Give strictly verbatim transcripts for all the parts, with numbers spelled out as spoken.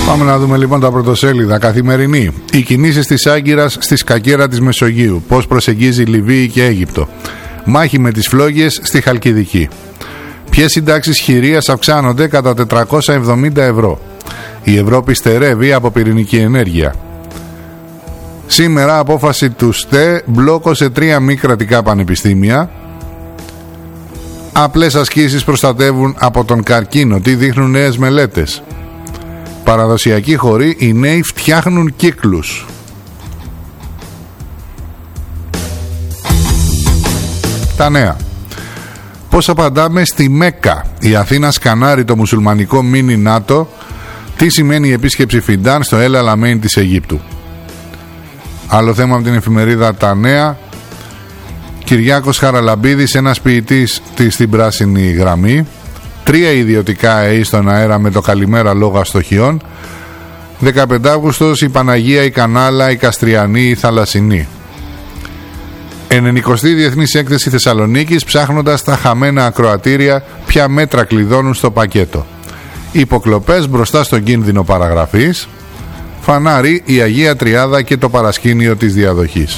Πάμε να δούμε λοιπόν τα πρωτοσέλιδα. Καθημερινή. Οι κινήσεις της Άγκυρας στη σκακέρα της Μεσογείου. Πώς προσεγγίζει Λιβύη και Αίγυπτο. Μάχη με τις φλόγες στη Χαλκιδική. Ποιες συντάξεις χειρίας αυξάνονται κατά τετρακόσια εβδομήντα ευρώ. Η Ευρώπη στερεύει από πυρηνική ενέργεια. Σήμερα απόφαση του ΣΤΕ, μπλόκο σε τρία μη κρατικά πανεπιστήμια. Απλές ασκήσεις προστατεύουν από τον καρκίνο. Τι δείχνουν νέες μελέτες. Παραδοσιακοί χοροί, οι νέοι φτιάχνουν κύκλους. Τα νέα. Πώς απαντάμε στη Μέκκα. Η Αθήνα σκανάρει το μουσουλμανικό μίνι ΝΑΤΟ. Τι σημαίνει η επίσκεψη Φιντάν στο Ελ Αλαμέιν της Αιγύπτου. Άλλο θέμα από την εφημερίδα Τα Νέα. Κυριάκος Χαραλαμπίδης, ένας ποιητής στην πράσινη γραμμή. Τρία ιδιωτικά ΕΗ στον αέρα με το καλημέρα λόγω αστοχιών. δεκαπέντε Αυγούστος, η Παναγία, η Κανάλα, η Καστριανή, η Θαλασσινή. ενενηκοστή Διεθνής Έκθεση Θεσσαλονίκης, ψάχνοντας τα χαμένα ακροατήρια, ποια μέτρα κλειδώνουν στο πακέτο. Υποκλοπές μπροστά στον κίνδυνο παραγραφής. Φανάρι, η Αγία Τριάδα και το παρασκήνιο της διαδοχής.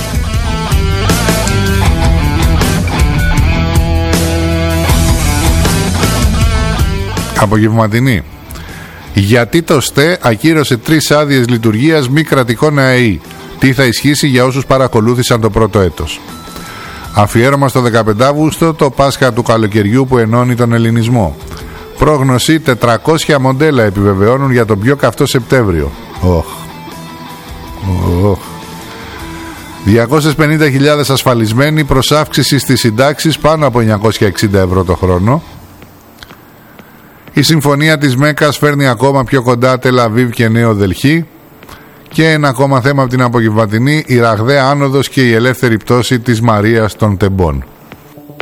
Απογευματινή. Γιατί το ΣΤΕ ακύρωσε τρεις άδειες λειτουργίας μη κρατικών ΑΕΗ. Τι θα ισχύσει για όσους παρακολούθησαν το πρώτο έτος. Αφιέρωμα στο δεκαπέντε Αυγούστο, το Πάσχα του καλοκαιριού που ενώνει τον ελληνισμό. Πρόγνωση, τετρακόσια μοντέλα επιβεβαιώνουν για τον πιο καυτό Σεπτέμβριο. Οχ. Οχ. διακόσιες πενήντα χιλιάδες ασφαλισμένοι προς αύξηση στις συντάξεις πάνω από εννιακόσια εξήντα ευρώ το χρόνο. Η συμφωνία της Μέκας φέρνει ακόμα πιο κοντά Τελ Αβίβ και Νέο Δελχή. Και ένα ακόμα θέμα από την απογευματινή, η ραγδαία άνοδος και η ελεύθερη πτώση της Μαρίας των Τεμπών.